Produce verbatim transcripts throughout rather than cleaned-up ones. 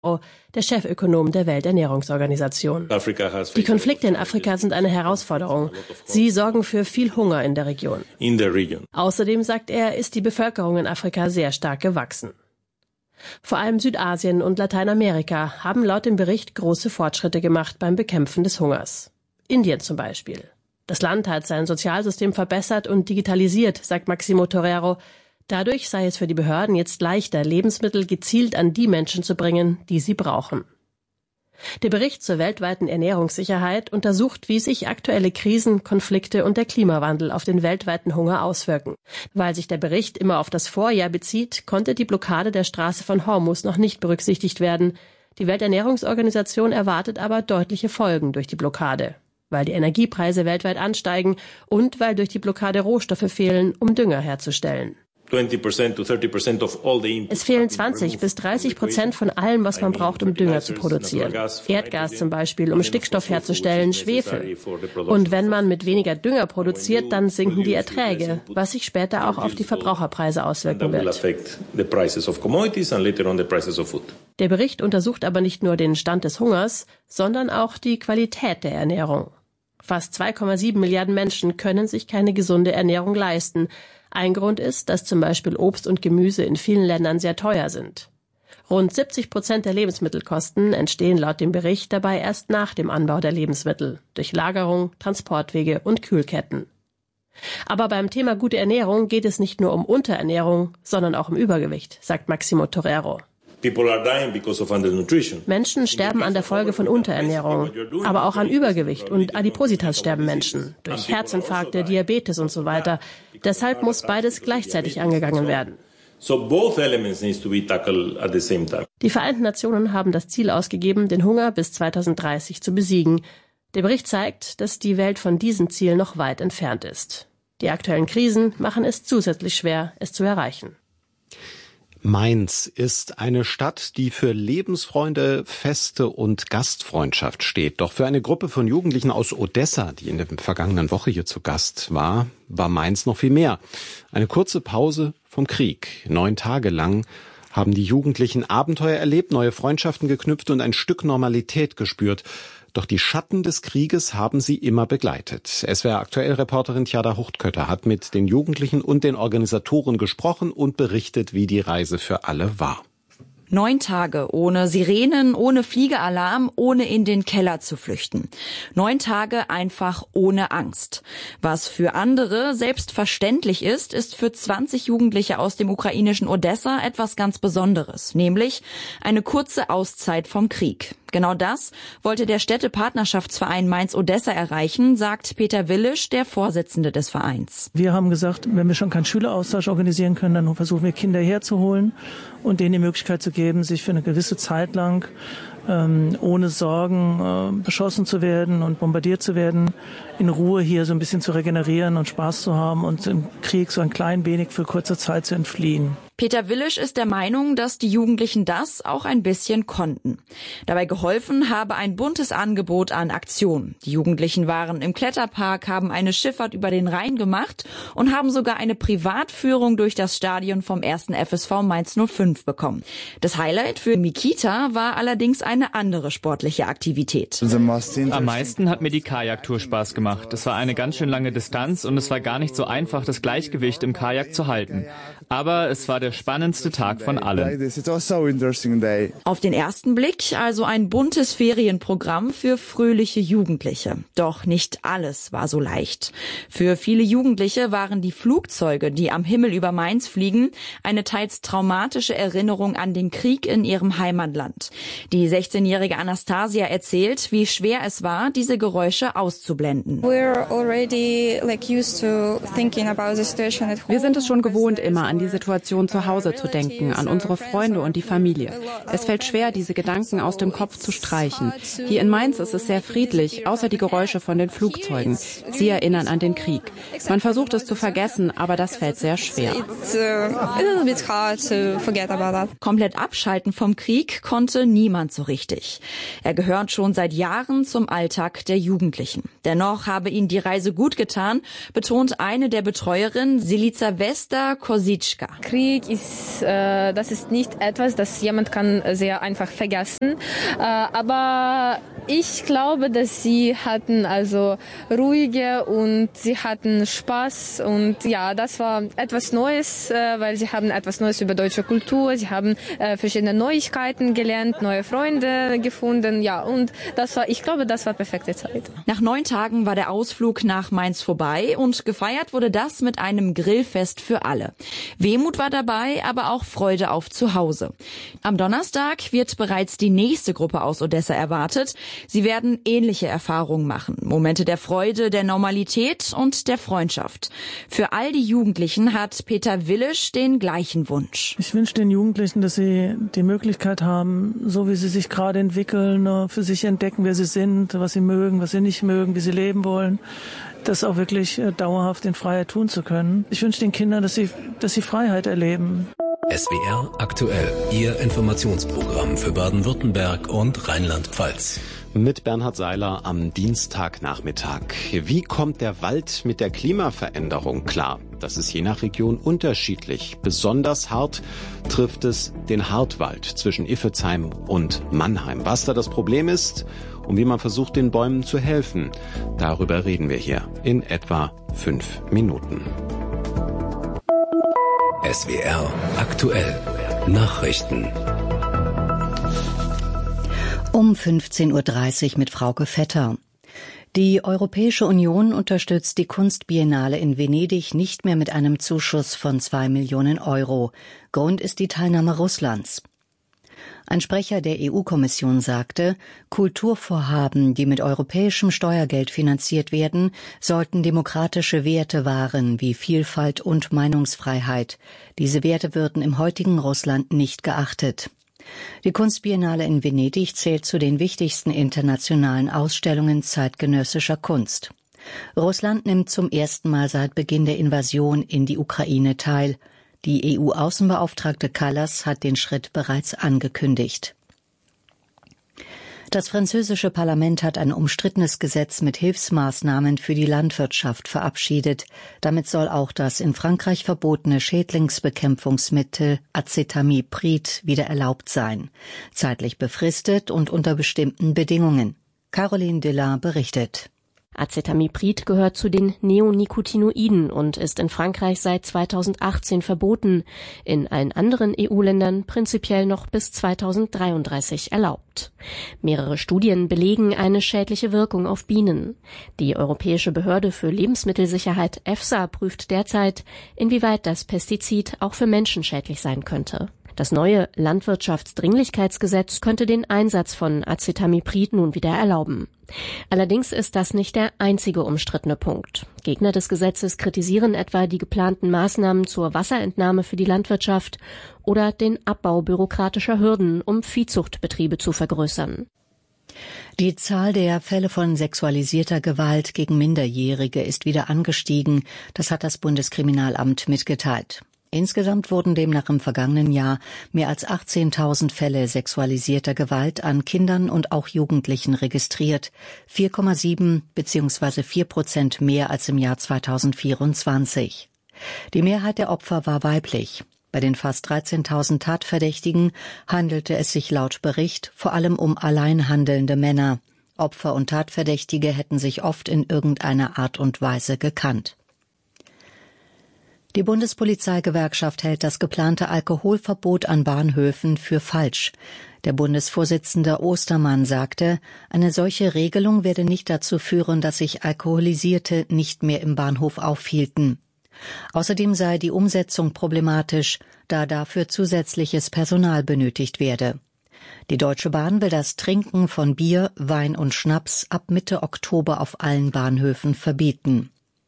der Chefökonom der Welternährungsorganisation. Die Konflikte in Afrika sind eine Herausforderung. Sie sorgen für viel Hunger in der Region. Außerdem, sagt er, ist die Bevölkerung in Afrika sehr stark gewachsen. Vor allem Südasien und Lateinamerika haben laut dem Bericht große Fortschritte gemacht beim Bekämpfen des Hungers. Indien zum Beispiel. Das Land hat sein Sozialsystem verbessert und digitalisiert, sagt Maximo Torero. Dadurch sei es für die Behörden jetzt leichter, Lebensmittel gezielt an die Menschen zu bringen, die sie brauchen. Der Bericht zur weltweiten Ernährungssicherheit untersucht, wie sich aktuelle Krisen, Konflikte und der Klimawandel auf den weltweiten Hunger auswirken. Weil sich der Bericht immer auf das Vorjahr bezieht, konnte die Blockade der Straße von Hormuz noch nicht berücksichtigt werden. Die Welternährungsorganisation erwartet aber deutliche Folgen durch die Blockade, weil die Energiepreise weltweit ansteigen und weil durch die Blockade Rohstoffe fehlen, um Dünger herzustellen. Es fehlen zwanzig bis dreißig Prozent von allem, was man braucht, um Dünger zu produzieren. Erdgas zum Beispiel, um Stickstoff herzustellen, Schwefel. Und wenn man mit weniger Dünger produziert, dann sinken die Erträge, was sich später auch auf die Verbraucherpreise auswirken wird. Der Bericht untersucht aber nicht nur den Stand des Hungers, sondern auch die Qualität der Ernährung. Fast zwei Komma sieben Milliarden Menschen können sich keine gesunde Ernährung leisten. Ein Grund ist, dass zum Beispiel Obst und Gemüse in vielen Ländern sehr teuer sind. Rund siebzig Prozent der Lebensmittelkosten entstehen laut dem Bericht dabei erst nach dem Anbau der Lebensmittel, durch Lagerung, Transportwege und Kühlketten. Aber beim Thema gute Ernährung geht es nicht nur um Unterernährung, sondern auch um Übergewicht, sagt Maximo Torero. Menschen sterben an der Folge von Unterernährung, aber auch an Übergewicht und Adipositas sterben Menschen, durch Herzinfarkte, Diabetes und so weiter. Deshalb muss beides gleichzeitig angegangen werden. Die Vereinten Nationen haben das Ziel ausgegeben, den Hunger bis zweitausenddreißig zu besiegen. Der Bericht zeigt, dass die Welt von diesem Ziel noch weit entfernt ist. Die aktuellen Krisen machen es zusätzlich schwer, es zu erreichen. Mainz ist eine Stadt, die für Lebensfreude, Feste und Gastfreundschaft steht. Doch für eine Gruppe von Jugendlichen aus Odessa, die in der vergangenen Woche hier zu Gast war, war Mainz noch viel mehr. Eine kurze Pause vom Krieg. Neun Tage lang haben die Jugendlichen Abenteuer erlebt, neue Freundschaften geknüpft und ein Stück Normalität gespürt. Doch die Schatten des Krieges haben sie immer begleitet. S W R-Aktuell-Reporterin Tjada Huchtkötter hat mit den Jugendlichen und den Organisatoren gesprochen und berichtet, wie die Reise für alle war. Neun Tage ohne Sirenen, ohne Fliegealarm, ohne in den Keller zu flüchten. Neun Tage einfach ohne Angst. Was für andere selbstverständlich ist, ist für zwanzig Jugendliche aus dem ukrainischen Odessa etwas ganz Besonderes, nämlich eine kurze Auszeit vom Krieg. Genau das wollte der Städtepartnerschaftsverein Mainz-Odessa erreichen, sagt Peter Willisch, der Vorsitzende des Vereins. Wir haben gesagt, wenn wir schon keinen Schüleraustausch organisieren können, dann versuchen wir Kinder herzuholen und denen die Möglichkeit zu geben, sich für eine gewisse Zeit lang ähm, ohne Sorgen äh, beschossen zu werden und bombardiert zu werden, in Ruhe hier so ein bisschen zu regenerieren und Spaß zu haben und im Krieg so ein klein wenig für kurze Zeit zu entfliehen. Peter Willisch ist der Meinung, dass die Jugendlichen das auch ein bisschen konnten. Dabei geholfen habe ein buntes Angebot an Aktionen. Die Jugendlichen waren im Kletterpark, haben eine Schifffahrt über den Rhein gemacht und haben sogar eine Privatführung durch das Stadion vom ersten F S V Mainz null fünf bekommen. Das Highlight für Mikita war allerdings eine andere sportliche Aktivität. Am meisten hat mir die Kajaktour Spaß gemacht. Es war eine ganz schön lange Distanz und es war gar nicht so einfach, das Gleichgewicht im Kajak zu halten. Aber es war der spannendste Tag von allen. Auf den ersten Blick also ein buntes Ferienprogramm für fröhliche Jugendliche. Doch nicht alles war so leicht. Für viele Jugendliche waren die Flugzeuge, die am Himmel über Mainz fliegen, eine teils traumatische Erinnerung an den Krieg in ihrem Heimatland. Die sechzehnjährige Anastasia erzählt, wie schwer es war, diese Geräusche auszublenden. Wir sind es schon gewohnt, immer an die Situation zu Hause zu denken, an unsere Freunde und die Familie. Es fällt schwer, diese Gedanken aus dem Kopf zu streichen. Hier in Mainz ist es sehr friedlich, außer die Geräusche von den Flugzeugen. Sie erinnern an den Krieg. Man versucht es zu vergessen, aber das fällt sehr schwer. Komplett abschalten vom Krieg konnte niemand so richtig. Er gehört schon seit Jahren zum Alltag der Jugendlichen. Dennoch habe ihnen die Reise gut getan, betont eine der Betreuerinnen, Silica Vesta Kosicka. Krieg ist, äh, das ist nicht etwas, das jemand kann sehr einfach vergessen. Äh, aber ich glaube, dass sie hatten also ruhige und sie hatten Spaß und ja, das war etwas Neues, äh, weil sie haben etwas Neues über deutsche Kultur, sie haben äh, verschiedene Neuigkeiten gelernt, neue Freunde gefunden, ja, und das war, ich glaube, das war perfekte Zeit. Nach neun Tagen war der Ausflug nach Mainz vorbei und gefeiert wurde das mit einem Grillfest für alle. Wehmut war dabei, aber auch Freude auf Zuhause. Am Donnerstag wird bereits die nächste Gruppe aus Odessa erwartet. Sie werden ähnliche Erfahrungen machen. Momente der Freude, der Normalität und der Freundschaft. Für all die Jugendlichen hat Peter Willisch den gleichen Wunsch. Ich wünsche den Jugendlichen, dass sie die Möglichkeit haben, so wie sie sich gerade entwickeln, für sich entdecken, wer sie sind, was sie mögen, was sie nicht mögen, wie sie leben wollen, das auch wirklich dauerhaft in Freiheit tun zu können. Ich wünsche den Kindern, dass sie, dass sie Freiheit erleben. S W R aktuell, Ihr Informationsprogramm für Baden-Württemberg und Rheinland-Pfalz. Mit Bernhard Seiler am Dienstagnachmittag. Wie kommt der Wald mit der Klimaveränderung klar? Das ist je nach Region unterschiedlich. Besonders hart trifft es den Hartwald zwischen Iffezheim und Mannheim. Was da das Problem ist und wie man versucht, den Bäumen zu helfen, darüber reden wir hier in etwa fünf Minuten. S W R aktuell. Nachrichten. Um fünfzehn Uhr dreißig mit Frauke Vetter. Die Europäische Union unterstützt die Kunstbiennale in Venedig nicht mehr mit einem Zuschuss von zwei Millionen Euro. Grund ist die Teilnahme Russlands. Ein Sprecher der E U-Kommission sagte, Kulturvorhaben, die mit europäischem Steuergeld finanziert werden, sollten demokratische Werte wahren, wie Vielfalt und Meinungsfreiheit. Diese Werte würden im heutigen Russland nicht geachtet. Die Kunstbiennale in Venedig zählt zu den wichtigsten internationalen Ausstellungen zeitgenössischer Kunst. Russland nimmt zum ersten Mal seit Beginn der Invasion in die Ukraine teil. Die E U-Außenbeauftragte Kallas hat den Schritt bereits angekündigt. Das französische Parlament hat ein umstrittenes Gesetz mit Hilfsmaßnahmen für die Landwirtschaft verabschiedet. Damit soll auch das in Frankreich verbotene Schädlingsbekämpfungsmittel Acetamiprid wieder erlaubt sein. Zeitlich befristet und unter bestimmten Bedingungen. Caroline Dillard berichtet. Acetamiprid gehört zu den Neonicotinoiden und ist in Frankreich seit zweitausendachtzehn verboten, in allen anderen E U-Ländern prinzipiell noch bis zweitausenddreiunddreißig erlaubt. Mehrere Studien belegen eine schädliche Wirkung auf Bienen. Die Europäische Behörde für Lebensmittelsicherheit EFSA prüft derzeit, inwieweit das Pestizid auch für Menschen schädlich sein könnte. Das neue Landwirtschaftsdringlichkeitsgesetz könnte den Einsatz von Acetamiprid nun wieder erlauben. Allerdings ist das nicht der einzige umstrittene Punkt. Gegner des Gesetzes kritisieren etwa die geplanten Maßnahmen zur Wasserentnahme für die Landwirtschaft oder den Abbau bürokratischer Hürden, um Viehzuchtbetriebe zu vergrößern. Die Zahl der Fälle von sexualisierter Gewalt gegen Minderjährige ist wieder angestiegen. Das hat das Bundeskriminalamt mitgeteilt. Insgesamt wurden demnach im vergangenen Jahr mehr als achtzehntausend Fälle sexualisierter Gewalt an Kindern und auch Jugendlichen registriert, vier Komma sieben bzw. vier Prozent mehr als im Jahr zweitausendvierundzwanzig. Die Mehrheit der Opfer war weiblich. Bei den fast dreizehntausend Tatverdächtigen handelte es sich laut Bericht vor allem um allein handelnde Männer. Opfer und Tatverdächtige hätten sich oft in irgendeiner Art und Weise gekannt. Die Bundespolizeigewerkschaft hält das geplante Alkoholverbot an Bahnhöfen für falsch. Der Bundesvorsitzende Ostermann sagte, eine solche Regelung werde nicht dazu führen, dass sich Alkoholisierte nicht mehr im Bahnhof aufhielten. Außerdem sei die Umsetzung problematisch, da dafür zusätzliches Personal benötigt werde. Die Deutsche Bahn will das Trinken von Bier, Wein und Schnaps ab Mitte Oktober auf allen Bahnhöfen verbieten.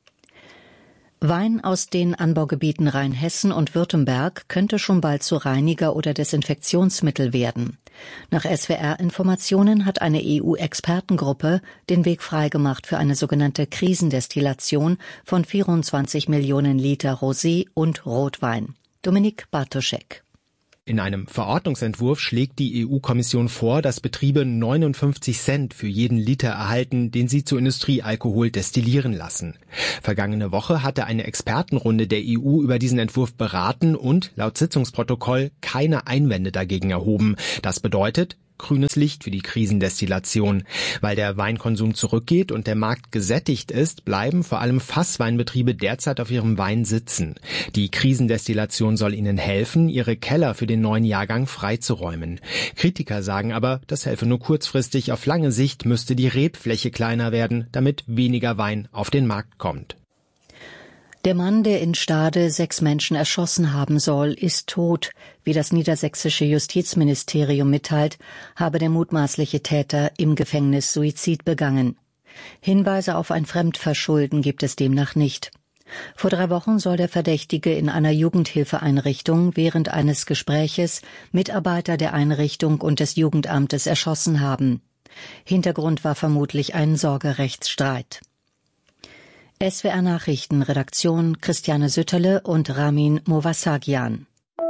Wein aus den Anbaugebieten Rheinhessen und Württemberg könnte schon bald zu Reiniger- oder Desinfektionsmittel werden. Nach S W R-Informationen hat eine E U-Expertengruppe den Weg freigemacht für eine sogenannte Krisendestillation von vierundzwanzig Millionen Liter Rosé und Rotwein. Dominik Bartoschek. In einem Verordnungsentwurf schlägt die E U-Kommission vor, dass Betriebe neunundfünfzig Cent für jeden Liter erhalten, den sie zu Industriealkohol destillieren lassen. Vergangene Woche hatte eine Expertenrunde der E U über diesen Entwurf beraten und laut Sitzungsprotokoll keine Einwände dagegen erhoben. Das bedeutet grünes Licht für die Krisendestillation. Weil der Weinkonsum zurückgeht und der Markt gesättigt ist, bleiben vor allem Fassweinbetriebe derzeit auf ihrem Wein sitzen. Die Krisendestillation soll ihnen helfen, ihre Keller für den neuen Jahrgang freizuräumen. Kritiker sagen aber, das helfe nur kurzfristig. Auf lange Sicht müsste die Rebfläche kleiner werden, damit weniger Wein auf den Markt kommt. Der Mann, der in Stade sechs Menschen erschossen haben soll, ist tot. Wie das niedersächsische Justizministerium mitteilt, habe der mutmaßliche Täter im Gefängnis Suizid begangen. Hinweise auf ein Fremdverschulden gibt es demnach nicht. Vor drei Wochen soll der Verdächtige in einer Jugendhilfeeinrichtung während eines Gespräches Mitarbeiter der Einrichtung und des Jugendamtes erschossen haben. Hintergrund war vermutlich ein Sorgerechtsstreit. S W R Nachrichten, Redaktion Christiane Sütterle und Ramin Movasagian.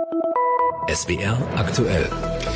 S W R aktuell.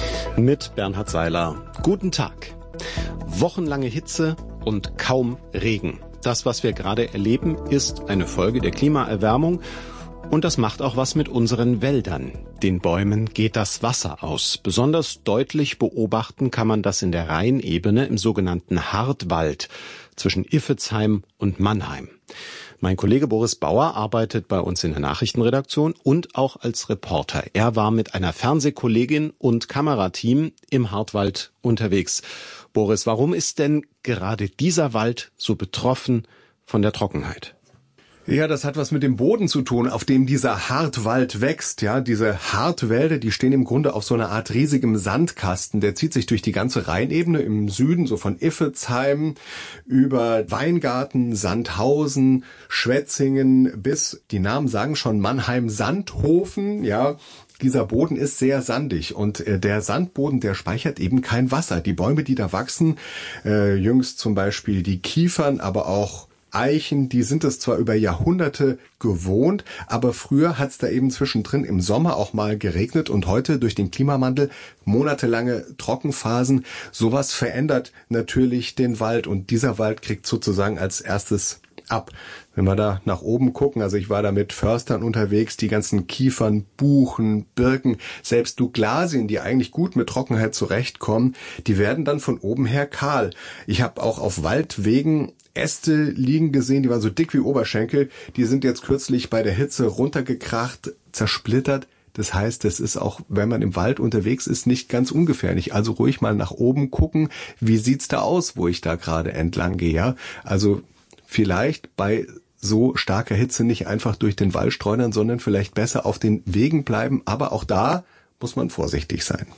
Mit Bernhard Seiler. Guten Tag. Wochenlange Hitze und kaum Regen. Das, was wir gerade erleben, ist eine Folge der Klimaerwärmung. Und das macht auch was mit unseren Wäldern. Den Bäumen geht das Wasser aus. Besonders deutlich beobachten kann man das in der Rheinebene im sogenannten Hartwald zwischen Iffezheim und Mannheim. Mein Kollege Boris Bauer arbeitet bei uns in der Nachrichtenredaktion und auch als Reporter. Er war mit einer Fernsehkollegin und Kamerateam im Hartwald unterwegs. Boris, warum ist denn gerade dieser Wald so betroffen von der Trockenheit? Ja, das hat was mit dem Boden zu tun, auf dem dieser Hartwald wächst. Ja, diese Hartwälder, die stehen im Grunde auf so einer Art riesigem Sandkasten. Der zieht sich durch die ganze Rheinebene im Süden, so von Iffezheim über Weingarten, Sandhausen, Schwetzingen bis, die Namen sagen schon, Mannheim-Sandhofen, ja. Dieser Boden ist sehr sandig und äh, der Sandboden, der speichert eben kein Wasser. Die Bäume, die da wachsen, äh, jüngst zum Beispiel die Kiefern, aber auch Eichen, die sind es zwar über Jahrhunderte gewohnt, aber früher hat es da eben zwischendrin im Sommer auch mal geregnet und heute durch den Klimawandel monatelange Trockenphasen. Sowas verändert natürlich den Wald und dieser Wald kriegt sozusagen als erstes ab. Wenn wir da nach oben gucken, also ich war da mit Förstern unterwegs, die ganzen Kiefern, Buchen, Birken, selbst Douglasien, die eigentlich gut mit Trockenheit zurechtkommen, die werden dann von oben her kahl. Ich habe auch auf Waldwegen Äste liegen gesehen, die waren so dick wie Oberschenkel, die sind jetzt kürzlich bei der Hitze runtergekracht, zersplittert. Das heißt, es ist auch, wenn man im Wald unterwegs ist, nicht ganz ungefährlich. Also ruhig mal nach oben gucken, wie sieht's da aus, wo ich da gerade entlang gehe. Ja? Also vielleicht bei so starker Hitze nicht einfach durch den Wald streunern, sondern vielleicht besser auf den Wegen bleiben. Aber auch da muss man vorsichtig sein.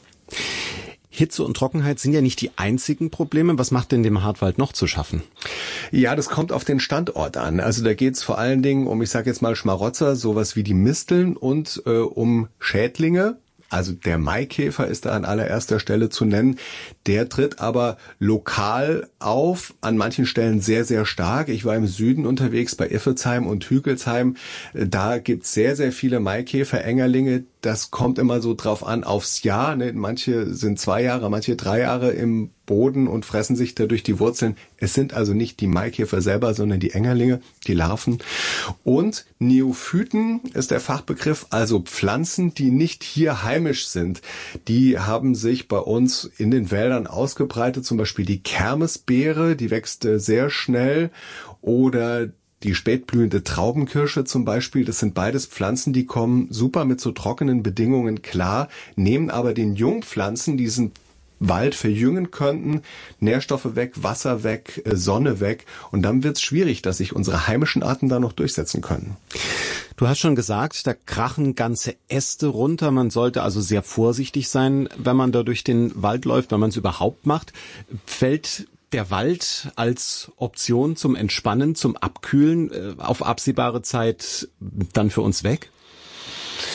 Hitze und Trockenheit sind ja nicht die einzigen Probleme. Was macht denn dem Hartwald noch zu schaffen? Ja, das kommt auf den Standort an. Also da geht's vor allen Dingen um, ich sage jetzt mal Schmarotzer, sowas wie die Misteln und äh, um Schädlinge. Also der Maikäfer ist da an allererster Stelle zu nennen. Der tritt aber lokal auf, an manchen Stellen sehr, sehr stark. Ich war im Süden unterwegs bei Iffezheim und Hügelsheim. Da gibt's sehr, sehr viele Maikäfer-Engerlinge. Das kommt immer so drauf an, aufs Jahr. Ne? Manche sind zwei Jahre, manche drei Jahre im Boden und fressen sich dadurch die Wurzeln. Es sind also nicht die Maikäfer selber, sondern die Engerlinge, die Larven. Und Neophyten ist der Fachbegriff, also Pflanzen, die nicht hier heimisch sind. Die haben sich bei uns in den Wäldern ausgebreitet, zum Beispiel die Kermesbeere, die wächst sehr schnell, oder die spätblühende Traubenkirsche zum Beispiel. Das sind beides Pflanzen, die kommen super mit so trockenen Bedingungen klar, nehmen aber den Jungpflanzen, die diesen Wald verjüngen könnten, Nährstoffe weg, Wasser weg, Sonne weg, und dann wird es schwierig, dass sich unsere heimischen Arten da noch durchsetzen können. Du hast schon gesagt, da krachen ganze Äste runter. Man sollte also sehr vorsichtig sein, wenn man da durch den Wald läuft, wenn man es überhaupt macht. Fällt der Wald als Option zum Entspannen, zum Abkühlen auf absehbare Zeit dann für uns weg?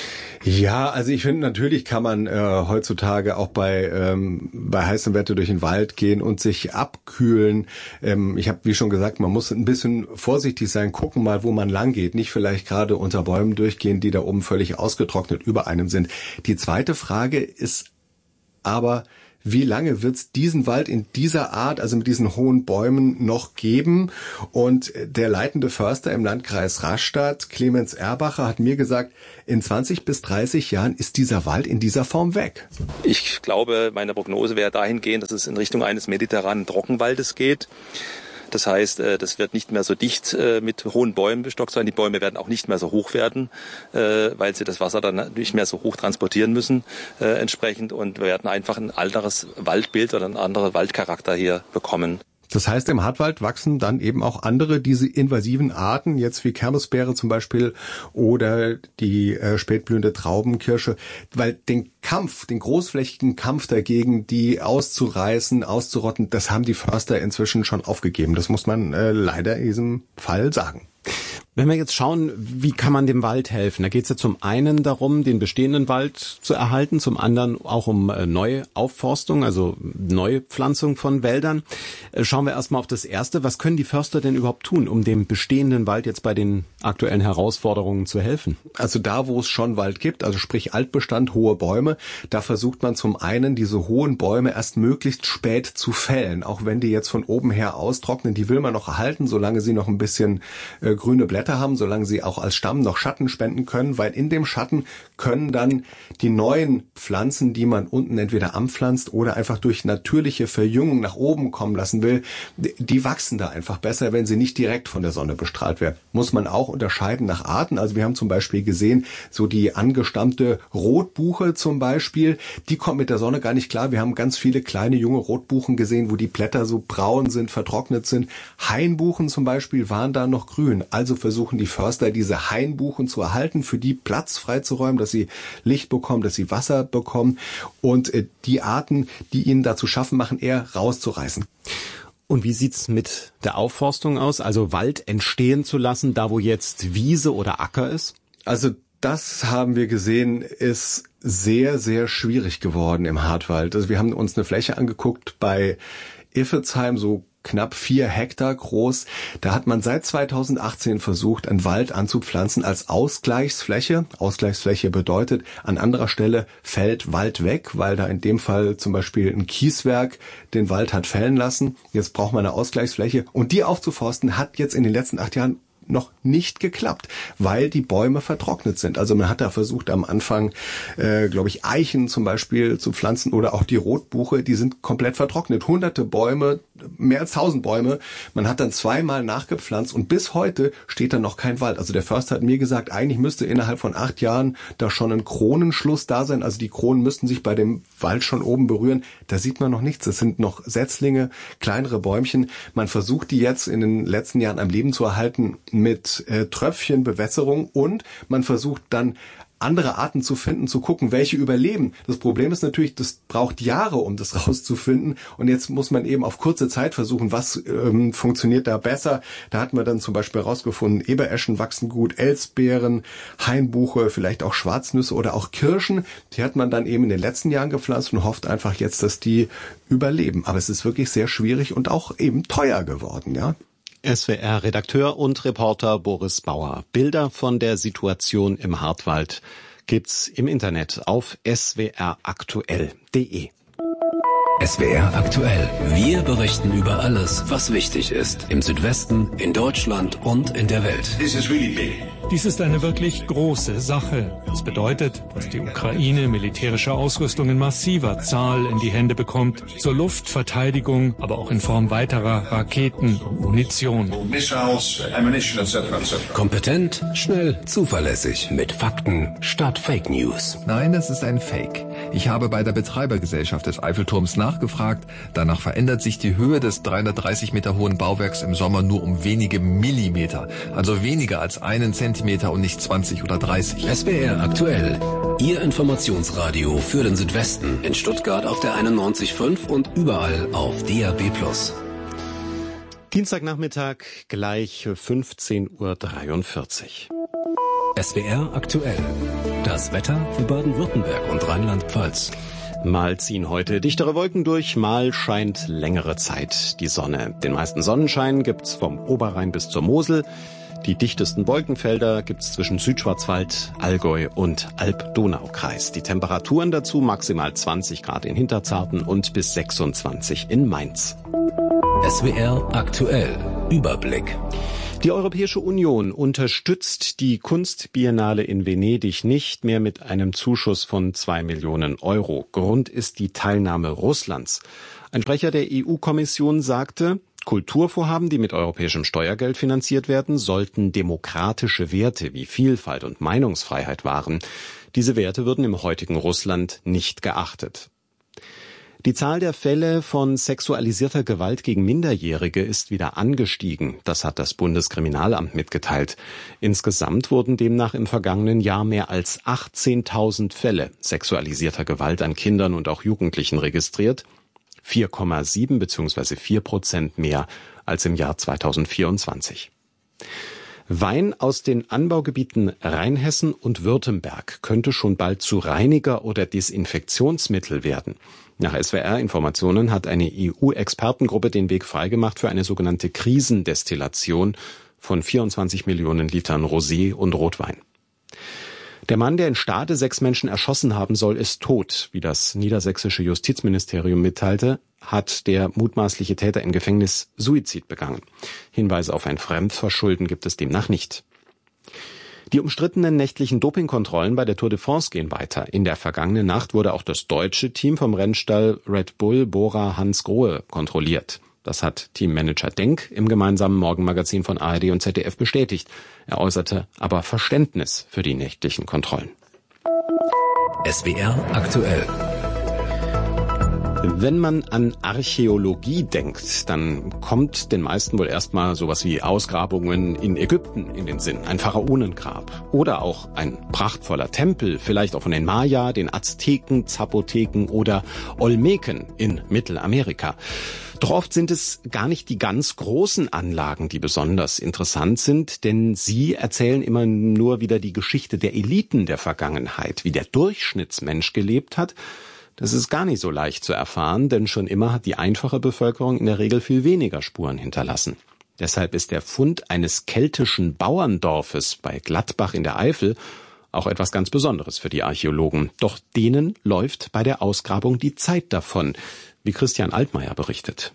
Ja, also ich finde, natürlich kann man äh, heutzutage auch bei ähm, bei heißem Wetter durch den Wald gehen und sich abkühlen. Ähm, ich habe, wie schon gesagt, man muss ein bisschen vorsichtig sein, gucken mal, wo man lang geht. Nicht vielleicht gerade unter Bäumen durchgehen, die da oben völlig ausgetrocknet über einem sind. Die zweite Frage ist aber, wie lange wird es diesen Wald in dieser Art, also mit diesen hohen Bäumen, noch geben? Und der leitende Förster im Landkreis Rastatt, Clemens Erbacher, hat mir gesagt, in zwanzig bis dreißig Jahren ist dieser Wald in dieser Form weg. Ich glaube, meine Prognose wäre dahingehend, dass es in Richtung eines mediterranen Trockenwaldes geht. Das heißt, das wird nicht mehr so dicht mit hohen Bäumen bestockt sein. Die Bäume werden auch nicht mehr so hoch werden, weil sie das Wasser dann nicht mehr so hoch transportieren müssen entsprechend. Und wir werden einfach ein anderes Waldbild oder einen anderen Waldcharakter hier bekommen. Das heißt, im Hartwald wachsen dann eben auch andere, diese invasiven Arten, jetzt wie Kermesbeere zum Beispiel oder die äh, spätblühende Traubenkirsche, weil den Kampf, den großflächigen Kampf dagegen, die auszureißen, auszurotten, das haben die Förster inzwischen schon aufgegeben. Das muss man äh, leider in diesem Fall sagen. Wenn wir jetzt schauen, wie kann man dem Wald helfen? Da geht es ja zum einen darum, den bestehenden Wald zu erhalten, zum anderen auch um neue Aufforstung, also neue Pflanzung von Wäldern. Schauen wir erstmal auf das Erste. Was können die Förster denn überhaupt tun, um dem bestehenden Wald jetzt bei den aktuellen Herausforderungen zu helfen? Also da, wo es schon Wald gibt, also sprich Altbestand, hohe Bäume, da versucht man zum einen, diese hohen Bäume erst möglichst spät zu fällen. Auch wenn die jetzt von oben her austrocknen, die will man noch erhalten, solange sie noch ein bisschen äh, grüne Blätter haben, solange sie auch als Stamm noch Schatten spenden können, weil in dem Schatten können dann die neuen Pflanzen, die man unten entweder anpflanzt oder einfach durch natürliche Verjüngung nach oben kommen lassen will, die wachsen da einfach besser, wenn sie nicht direkt von der Sonne bestrahlt werden. Muss man auch unterscheiden nach Arten. Also wir haben zum Beispiel gesehen, so die angestammte Rotbuche zum Beispiel, die kommt mit der Sonne gar nicht klar. Wir haben ganz viele kleine junge Rotbuchen gesehen, wo die Blätter so braun sind, vertrocknet sind. Hainbuchen zum Beispiel waren da noch grün. Also versuchen die Förster, diese Hainbuchen zu erhalten, für die Platz freizuräumen, dass sie Licht bekommen, dass sie Wasser bekommen und äh, die Arten, die ihnen dazu schaffen machen, eher rauszureißen. Und wie sieht's mit der Aufforstung aus? Also Wald entstehen zu lassen, da wo jetzt Wiese oder Acker ist? Also das haben wir gesehen, ist sehr, sehr schwierig geworden im Hartwald. Also wir haben uns eine Fläche angeguckt bei Iffezheim, so knapp vier Hektar groß. Da hat man seit zweitausendachtzehn versucht, einen Wald anzupflanzen als Ausgleichsfläche. Ausgleichsfläche bedeutet, an anderer Stelle fällt Wald weg, weil da in dem Fall zum Beispiel ein Kieswerk den Wald hat fällen lassen. Jetzt braucht man eine Ausgleichsfläche. Und die aufzuforsten hat jetzt in den letzten acht Jahren noch nicht geklappt, weil die Bäume vertrocknet sind. Also man hat da versucht am Anfang, äh, glaube ich, Eichen zum Beispiel zu pflanzen oder auch die Rotbuche, die sind komplett vertrocknet. Hunderte Bäume, mehr als tausend Bäume. Man hat dann zweimal nachgepflanzt und bis heute steht da noch kein Wald. Also der Förster hat mir gesagt, eigentlich müsste innerhalb von acht Jahren da schon ein Kronenschluss da sein. Also die Kronen müssten sich bei dem Wald schon oben berühren. Da sieht man noch nichts. Es sind noch Setzlinge, kleinere Bäumchen. Man versucht die jetzt in den letzten Jahren am Leben zu erhalten mit äh, Tröpfchenbewässerung und man versucht dann andere Arten zu finden, zu gucken, welche überleben. Das Problem ist natürlich, das braucht Jahre, um das rauszufinden. Und jetzt muss man eben auf kurze Zeit versuchen, was ähm, funktioniert da besser. Da hat man dann zum Beispiel herausgefunden, Ebereschen wachsen gut, Elsbeeren, Hainbuche, vielleicht auch Schwarznüsse oder auch Kirschen. Die hat man dann eben in den letzten Jahren gepflanzt und hofft einfach jetzt, dass die überleben. Aber es ist wirklich sehr schwierig und auch eben teuer geworden, ja. S W R-Redakteur und Reporter Boris Bauer. Bilder von der Situation im Hartwald gibt's im Internet auf s w r aktuell punkt d e. S W R aktuell. Wir berichten über alles, was wichtig ist. Im Südwesten, in Deutschland und in der Welt. Dies ist eine wirklich große Sache. Das bedeutet, dass die Ukraine militärische Ausrüstung in massiver Zahl in die Hände bekommt, zur Luftverteidigung, aber auch in Form weiterer Raketen und Munition. Kompetent, schnell, zuverlässig, mit Fakten statt Fake News. Nein, das ist ein Fake. Ich habe bei der Betreibergesellschaft des Eiffelturms nachgefragt. Danach verändert sich die Höhe des dreihundertdreißig Meter hohen Bauwerks im Sommer nur um wenige Millimeter. Also weniger als einen Zentimeter und nicht zwanzig oder dreißig. S W R aktuell. Ihr Informationsradio für den Südwesten. In Stuttgart auf der einundneunzig Komma fünf und überall auf D A B plus. Dienstagnachmittag gleich fünfzehn Uhr dreiundvierzig. S W R aktuell. Das Wetter für Baden-Württemberg und Rheinland-Pfalz. Mal ziehen heute dichtere Wolken durch, mal scheint längere Zeit die Sonne. Den meisten Sonnenschein gibt's vom Oberrhein bis zur Mosel. Die dichtesten Wolkenfelder gibt's zwischen Südschwarzwald, Allgäu und Alb-Donau-Kreis. Die Temperaturen dazu maximal zwanzig Grad in Hinterzarten und bis sechsundzwanzig in Mainz. S W R aktuell. Überblick. Die Europäische Union unterstützt die Kunstbiennale in Venedig nicht mehr mit einem Zuschuss von zwei Millionen Euro. Grund ist die Teilnahme Russlands. Ein Sprecher der E U-Kommission sagte, Kulturvorhaben, die mit europäischem Steuergeld finanziert werden, sollten demokratische Werte wie Vielfalt und Meinungsfreiheit wahren. Diese Werte würden im heutigen Russland nicht geachtet. Die Zahl der Fälle von sexualisierter Gewalt gegen Minderjährige ist wieder angestiegen. Das hat das Bundeskriminalamt mitgeteilt. Insgesamt wurden demnach im vergangenen Jahr mehr als achtzehntausend Fälle sexualisierter Gewalt an Kindern und auch Jugendlichen registriert. vier Komma sieben bzw. vier Prozent mehr als im Jahr zweitausendvierundzwanzig. Wein aus den Anbaugebieten Rheinhessen und Württemberg könnte schon bald zu Reiniger oder Desinfektionsmittel werden. Nach S W R-Informationen hat eine E U-Expertengruppe den Weg freigemacht für eine sogenannte Krisendestillation von vierundzwanzig Millionen Litern Rosé und Rotwein. Der Mann, der in Stade sechs Menschen erschossen haben soll, ist tot. Wie das niedersächsische Justizministerium mitteilte, hat der mutmaßliche Täter im Gefängnis Suizid begangen. Hinweise auf ein Fremdverschulden gibt es demnach nicht. Die umstrittenen nächtlichen Dopingkontrollen bei der Tour de France gehen weiter. In der vergangenen Nacht wurde auch das deutsche Team vom Rennstall Red Bull Bora Hansgrohe kontrolliert. Das hat Teammanager Denk im gemeinsamen Morgenmagazin von A R D und Z D F bestätigt. Er äußerte aber Verständnis für die nächtlichen Kontrollen. S W R aktuell. Wenn man an Archäologie denkt, dann kommt den meisten wohl erstmal sowas wie Ausgrabungen in Ägypten in den Sinn, ein Pharaonengrab oder auch ein prachtvoller Tempel, vielleicht auch von den Maya, den Azteken, Zapoteken oder Olmeken in Mittelamerika. Doch oft sind es gar nicht die ganz großen Anlagen, die besonders interessant sind, denn sie erzählen immer nur wieder die Geschichte der Eliten der Vergangenheit, wie der Durchschnittsmensch gelebt hat. Das ist gar nicht so leicht zu erfahren, denn schon immer hat die einfache Bevölkerung in der Regel viel weniger Spuren hinterlassen. Deshalb ist der Fund eines keltischen Bauerndorfes bei Gladbach in der Eifel auch etwas ganz Besonderes für die Archäologen. Doch denen läuft bei der Ausgrabung die Zeit davon, wie Christian Altmaier berichtet.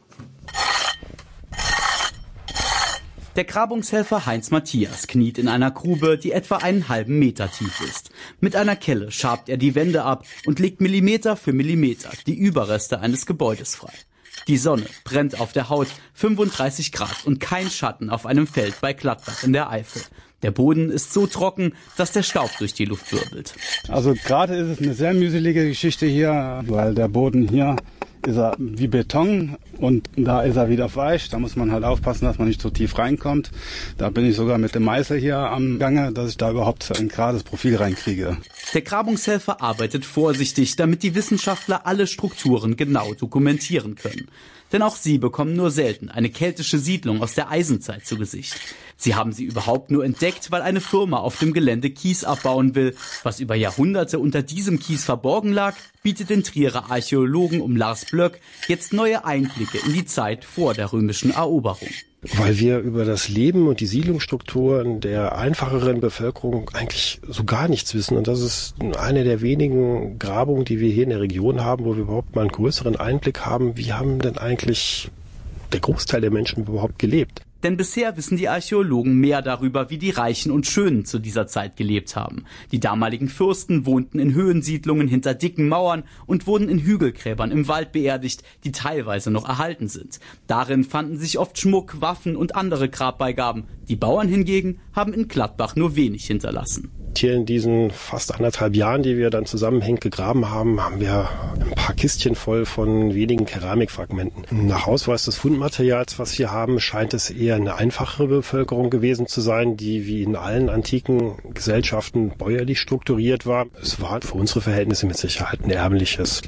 Der Grabungshelfer Heinz Matthias kniet in einer Grube, die etwa einen halben Meter tief ist. Mit einer Kelle schabt er die Wände ab und legt Millimeter für Millimeter die Überreste eines Gebäudes frei. Die Sonne brennt auf der Haut, fünfunddreißig Grad und kein Schatten auf einem Feld bei Gladbach in der Eifel. Der Boden ist so trocken, dass der Staub durch die Luft wirbelt. Also gerade ist es eine sehr mühselige Geschichte hier, weil der Boden hier ist er wie Beton und da ist er wieder weich. Da muss man halt aufpassen, dass man nicht so tief reinkommt. Da bin ich sogar mit dem Meißel hier am Gange, dass ich da überhaupt ein gerades Profil reinkriege. Der Grabungshelfer arbeitet vorsichtig, damit die Wissenschaftler alle Strukturen genau dokumentieren können. Denn auch sie bekommen nur selten eine keltische Siedlung aus der Eisenzeit zu Gesicht. Sie haben sie überhaupt nur entdeckt, weil eine Firma auf dem Gelände Kies abbauen will. Was über Jahrhunderte unter diesem Kies verborgen lag, bietet den Trierer Archäologen um Lars Blöck jetzt neue Einblicke in die Zeit vor der römischen Eroberung. Weil wir über das Leben und die Siedlungsstrukturen der einfacheren Bevölkerung eigentlich so gar nichts wissen. Und das ist eine der wenigen Grabungen, die wir hier in der Region haben, wo wir überhaupt mal einen größeren Einblick haben, wie haben denn eigentlich der Großteil der Menschen überhaupt gelebt. Denn bisher wissen die Archäologen mehr darüber, wie die Reichen und Schönen zu dieser Zeit gelebt haben. Die damaligen Fürsten wohnten in Höhensiedlungen hinter dicken Mauern und wurden in Hügelgräbern im Wald beerdigt, die teilweise noch erhalten sind. Darin fanden sich oft Schmuck, Waffen und andere Grabbeigaben. Die Bauern hingegen haben in Gladbach nur wenig hinterlassen. Hier in diesen fast anderthalb Jahren, die wir dann zusammenhängend gegraben haben, haben wir ein paar Kistchen voll von wenigen Keramikfragmenten. Nach Ausweis des Fundmaterials, was wir haben, scheint es eher eine einfachere Bevölkerung gewesen zu sein, die wie in allen antiken Gesellschaften bäuerlich strukturiert war. Es war für unsere Verhältnisse mit Sicherheit ein ärmliches Leben.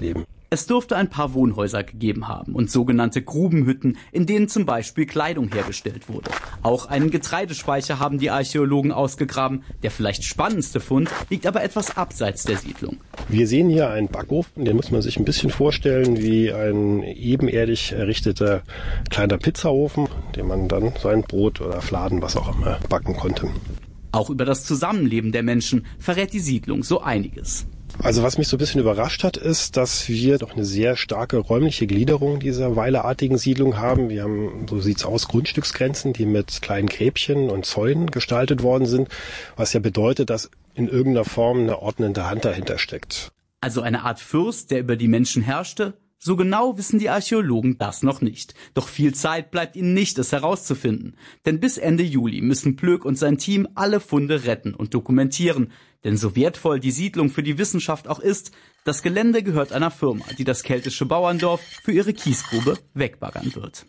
Es dürfte ein paar Wohnhäuser gegeben haben und sogenannte Grubenhütten, in denen zum Beispiel Kleidung hergestellt wurde. Auch einen Getreidespeicher haben die Archäologen ausgegraben. Der vielleicht spannendste Fund liegt aber etwas abseits der Siedlung. Wir sehen hier einen Backofen, den muss man sich ein bisschen vorstellen wie ein ebenerdig errichteter kleiner Pizzaofen, den man dann sein Brot oder Fladen, was auch immer, backen konnte. Auch über das Zusammenleben der Menschen verrät die Siedlung so einiges. Also was mich so ein bisschen überrascht hat, ist, dass wir doch eine sehr starke räumliche Gliederung dieser weilerartigen Siedlung haben. Wir haben, so sieht's aus, Grundstücksgrenzen, die mit kleinen Gräbchen und Zäunen gestaltet worden sind, was ja bedeutet, dass in irgendeiner Form eine ordnende Hand dahinter steckt. Also eine Art Fürst, der über die Menschen herrschte? So genau wissen die Archäologen das noch nicht. Doch viel Zeit bleibt ihnen nicht, es herauszufinden. Denn bis Ende Juli müssen Plöck und sein Team alle Funde retten und dokumentieren. Denn so wertvoll die Siedlung für die Wissenschaft auch ist, das Gelände gehört einer Firma, die das keltische Bauerndorf für ihre Kiesgrube wegbaggern wird.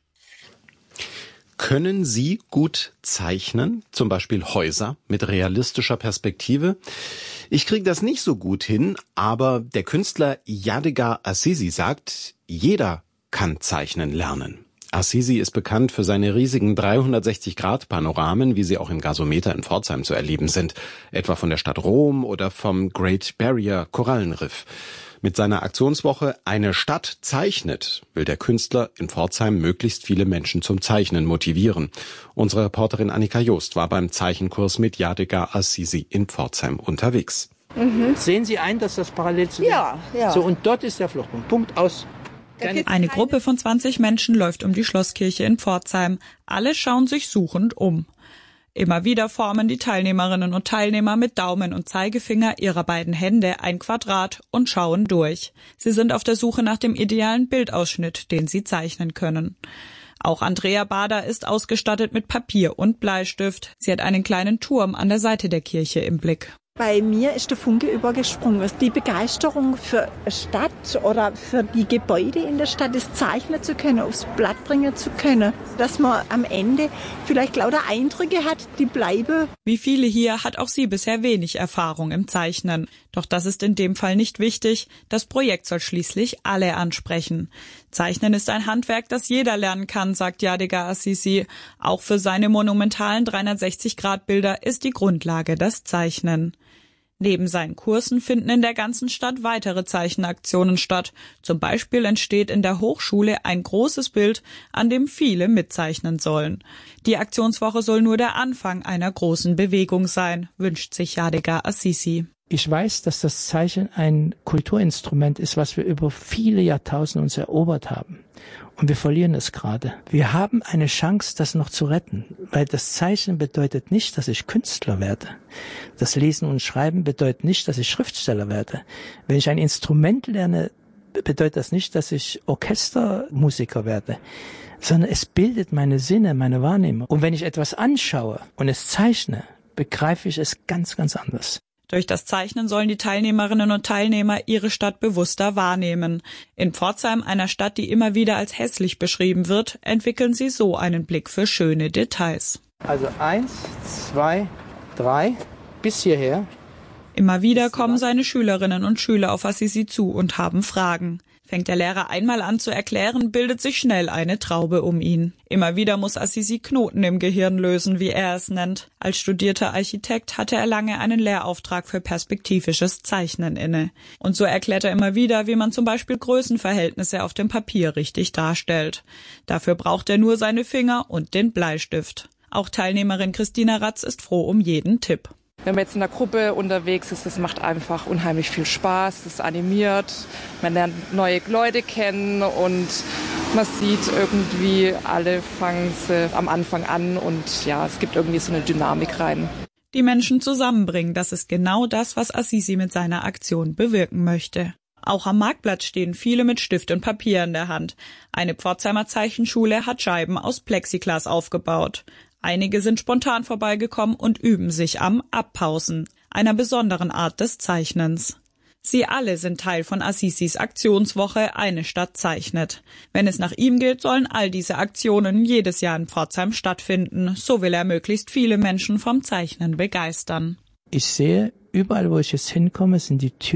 Können Sie gut zeichnen, zum Beispiel Häuser mit realistischer Perspektive? Ich kriege das nicht so gut hin, aber der Künstler Yadigar Assisi sagt, jeder kann zeichnen lernen. Assisi ist bekannt für seine riesigen dreihundertsechzig Grad Panoramen, wie sie auch im Gasometer in Pforzheim zu erleben sind, etwa von der Stadt Rom oder vom Great Barrier Korallenriff. Mit seiner Aktionswoche Eine Stadt zeichnet will der Künstler in Pforzheim möglichst viele Menschen zum Zeichnen motivieren. Unsere Reporterin Annika Jost war beim Zeichenkurs mit Yadigar Assisi in Pforzheim unterwegs. Mhm. Sehen Sie ein, dass das parallel zu Ja, ja. So, und dort ist der Fluchtpunkt. Punkt, aus. Eine Gruppe von zwanzig Menschen läuft um die Schlosskirche in Pforzheim. Alle schauen sich suchend um. Immer wieder formen die Teilnehmerinnen und Teilnehmer mit Daumen und Zeigefinger ihrer beiden Hände ein Quadrat und schauen durch. Sie sind auf der Suche nach dem idealen Bildausschnitt, den sie zeichnen können. Auch Andrea Bader ist ausgestattet mit Papier und Bleistift. Sie hat einen kleinen Turm an der Seite der Kirche im Blick. Bei mir ist der Funke übergesprungen. Die Begeisterung für eine Stadt oder für die Gebäude in der Stadt, das zeichnen zu können, aufs Blatt bringen zu können. Dass man am Ende vielleicht lauter Eindrücke hat, die bleiben. Wie viele hier hat auch sie bisher wenig Erfahrung im Zeichnen. Doch das ist in dem Fall nicht wichtig. Das Projekt soll schließlich alle ansprechen. Zeichnen ist ein Handwerk, das jeder lernen kann, sagt Yadigar Assisi. Auch für seine monumentalen dreihundertsechzig Grad Bilder ist die Grundlage das Zeichnen. Neben seinen Kursen finden in der ganzen Stadt weitere Zeichenaktionen statt. Zum Beispiel entsteht in der Hochschule ein großes Bild, an dem viele mitzeichnen sollen. Die Aktionswoche soll nur der Anfang einer großen Bewegung sein, wünscht sich Yadigar Assisi. Ich weiß, dass das Zeichen ein Kulturinstrument ist, was wir über viele Jahrtausende uns erobert haben. Und wir verlieren es gerade. Wir haben eine Chance, das noch zu retten, weil das Zeichnen bedeutet nicht, dass ich Künstler werde. Das Lesen und Schreiben bedeutet nicht, dass ich Schriftsteller werde. Wenn ich ein Instrument lerne, bedeutet das nicht, dass ich Orchestermusiker werde, sondern es bildet meine Sinne, meine Wahrnehmung. Und wenn ich etwas anschaue und es zeichne, begreife ich es ganz, ganz anders. Durch das Zeichnen sollen die Teilnehmerinnen und Teilnehmer ihre Stadt bewusster wahrnehmen. In Pforzheim, einer Stadt, die immer wieder als hässlich beschrieben wird, entwickeln sie so einen Blick für schöne Details. Also eins, zwei, drei, bis hierher. Immer wieder kommen seine Schülerinnen und Schüler auf Assisi zu und haben Fragen. Fängt der Lehrer einmal an zu erklären, bildet sich schnell eine Traube um ihn. Immer wieder muss Assisi Knoten im Gehirn lösen, wie er es nennt. Als studierter Architekt hatte er lange einen Lehrauftrag für perspektivisches Zeichnen inne. Und so erklärt er immer wieder, wie man zum Beispiel Größenverhältnisse auf dem Papier richtig darstellt. Dafür braucht er nur seine Finger und den Bleistift. Auch Teilnehmerin Christina Ratz ist froh um jeden Tipp. Wenn man jetzt in der Gruppe unterwegs ist, das macht einfach unheimlich viel Spaß, das animiert, man lernt neue Leute kennen und man sieht irgendwie, alle fangen sie am Anfang an und ja, es gibt irgendwie so eine Dynamik rein. Die Menschen zusammenbringen, das ist genau das, was Assisi mit seiner Aktion bewirken möchte. Auch am Marktplatz stehen viele mit Stift und Papier in der Hand. Eine Pforzheimer Zeichenschule hat Scheiben aus Plexiglas aufgebaut. Einige sind spontan vorbeigekommen und üben sich am Abpausen, einer besonderen Art des Zeichnens. Sie alle sind Teil von Assisis Aktionswoche Eine Stadt zeichnet. Wenn es nach ihm geht, sollen all diese Aktionen jedes Jahr in Pforzheim stattfinden. So will er möglichst viele Menschen vom Zeichnen begeistern. Ich sehe, überall wo ich jetzt hinkomme, sind die Türen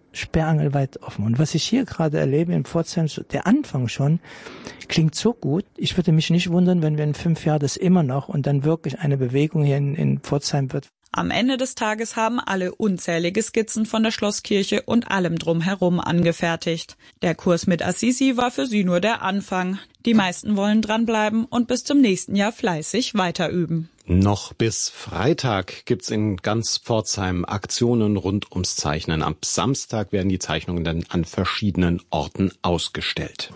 sperrangelweit offen. Und was ich hier gerade erlebe in Pforzheim, der Anfang schon, klingt so gut. Ich würde mich nicht wundern, wenn wir in fünf Jahren das immer noch und dann wirklich eine Bewegung hier in, in Pforzheim wird. Am Ende des Tages haben alle unzählige Skizzen von der Schlosskirche und allem drumherum angefertigt. Der Kurs mit Assisi war für sie nur der Anfang. Die meisten wollen dranbleiben und bis zum nächsten Jahr fleißig weiterüben. Noch bis Freitag gibt's in ganz Pforzheim Aktionen rund ums Zeichnen. Am Samstag werden die Zeichnungen dann an verschiedenen Orten ausgestellt.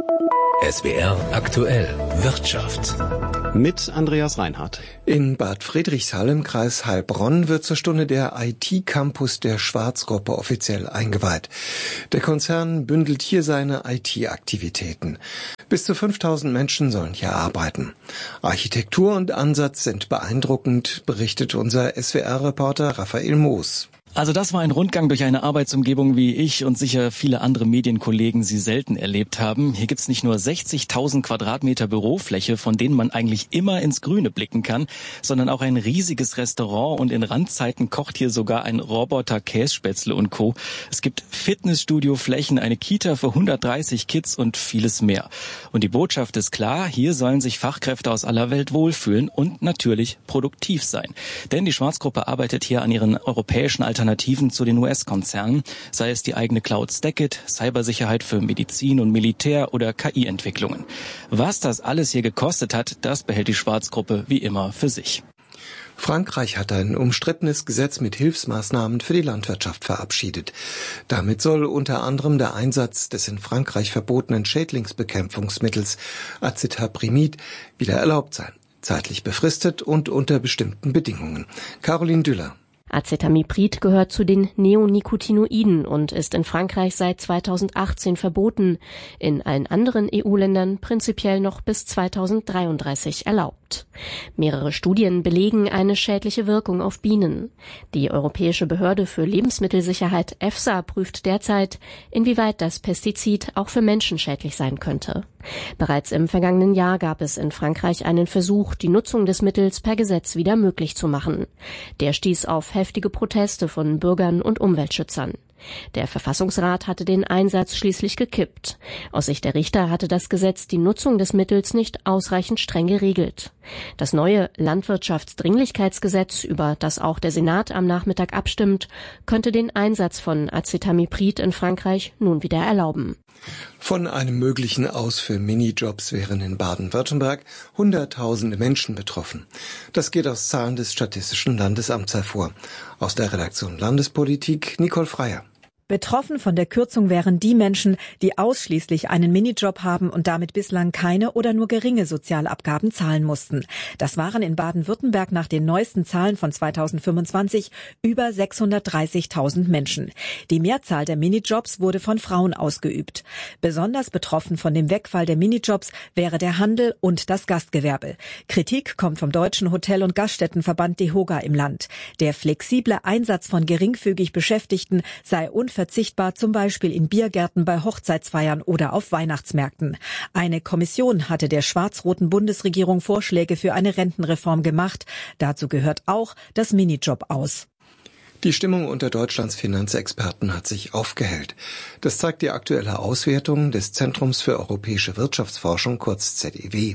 S W R aktuell Wirtschaft. Mit Andreas Reinhardt. In Bad Friedrichshall im Kreis Heilbronn wird zur Stunde der I T-Campus der Schwarz-Gruppe offiziell eingeweiht. Der Konzern bündelt hier seine I T-Aktivitäten. Bis zu fünftausend Menschen sollen hier arbeiten. Architektur und Ansatz sind beeindruckend, berichtet unser S W R-Reporter Raphael Moos. Also das war ein Rundgang durch eine Arbeitsumgebung, wie ich und sicher viele andere Medienkollegen sie selten erlebt haben. Hier gibt's nicht nur sechzigtausend Quadratmeter Bürofläche, von denen man eigentlich immer ins Grüne blicken kann, sondern auch ein riesiges Restaurant und in Randzeiten kocht hier sogar ein Roboter Kässpätzle und Co. Es gibt Fitnessstudio-Flächen, eine Kita für hundertdreißig Kids und vieles mehr. Und die Botschaft ist klar, hier sollen sich Fachkräfte aus aller Welt wohlfühlen und natürlich produktiv sein. Denn die Schwarz-Gruppe arbeitet hier an ihren europäischen Alternativen Alternativen zu den U S-Konzernen, sei es die eigene Cloud Stackit, Cybersicherheit für Medizin und Militär oder K I-Entwicklungen. Was das alles hier gekostet hat, das behält die Schwarz-Gruppe wie immer für sich. Frankreich hat ein umstrittenes Gesetz mit Hilfsmaßnahmen für die Landwirtschaft verabschiedet. Damit soll unter anderem der Einsatz des in Frankreich verbotenen Schädlingsbekämpfungsmittels Acetaprimid wieder erlaubt sein. Zeitlich befristet und unter bestimmten Bedingungen. Caroline Düller. Acetamiprid gehört zu den Neonicotinoiden und ist in Frankreich seit zweitausendachtzehn verboten, in allen anderen E U-Ländern prinzipiell noch bis zweitausenddreiunddreißig erlaubt. Mehrere Studien belegen eine schädliche Wirkung auf Bienen. Die Europäische Behörde für Lebensmittelsicherheit EFSA prüft derzeit, inwieweit das Pestizid auch für Menschen schädlich sein könnte. Bereits im vergangenen Jahr gab es in Frankreich einen Versuch, die Nutzung des Mittels per Gesetz wieder möglich zu machen. Der stieß auf heftige Proteste von Bürgern und Umweltschützern. Der Verfassungsrat hatte den Einsatz schließlich gekippt. Aus Sicht der Richter hatte das Gesetz die Nutzung des Mittels nicht ausreichend streng geregelt. Das neue Landwirtschaftsdringlichkeitsgesetz, über das auch der Senat am Nachmittag abstimmt, könnte den Einsatz von Acetamiprid in Frankreich nun wieder erlauben. Von einem möglichen Aus für Minijobs wären in Baden-Württemberg Hunderttausende Menschen betroffen. Das geht aus Zahlen des Statistischen Landesamts hervor. Aus der Redaktion Landespolitik Nicole Freier. Betroffen von der Kürzung wären die Menschen, die ausschließlich einen Minijob haben und damit bislang keine oder nur geringe Sozialabgaben zahlen mussten. Das waren in Baden-Württemberg nach den neuesten Zahlen von zweitausendfünfundzwanzig über sechshundertdreißigtausend Menschen. Die Mehrzahl der Minijobs wurde von Frauen ausgeübt. Besonders betroffen von dem Wegfall der Minijobs wäre der Handel und das Gastgewerbe. Kritik kommt vom Deutschen Hotel- und Gaststättenverband DEHOGA im Land. Der flexible Einsatz von geringfügig Beschäftigten sei unverzichtbar. Verzichtbar, zum Beispiel in Biergärten bei Hochzeitsfeiern oder auf Weihnachtsmärkten. Eine Kommission hatte der schwarz-roten Bundesregierung Vorschläge für eine Rentenreform gemacht. Dazu gehört auch das Minijob aus. Die Stimmung unter Deutschlands Finanzexperten hat sich aufgehellt. Das zeigt die aktuelle Auswertung des Zentrums für europäische Wirtschaftsforschung, kurz Z E W.